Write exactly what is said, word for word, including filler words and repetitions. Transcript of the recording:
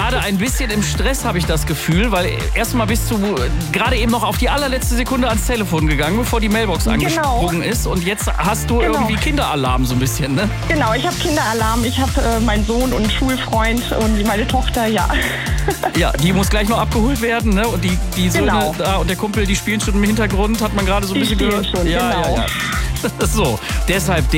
gerade ein bisschen im Stress, habe ich das Gefühl, weil erstmal bist du gerade eben noch auf die allerletzte Sekunde ans Telefon gegangen, bevor die Mailbox angesprungen Genau. ist. Und jetzt hast du Genau. irgendwie Kinderalarm so ein bisschen, ne? Genau, ich habe Kinderalarm, ich habe äh, meinen Sohn und einen Schulfreund und meine Tochter, ja. Ja, die muss gleich noch abgeholt werden, ne? Und die, die Söhne Genau. da und der Kumpel, die spielen schon im Hintergrund, hat man gerade so ein Die bisschen spielen gehört. schon, ja, genau. ja, ja. So, deshalb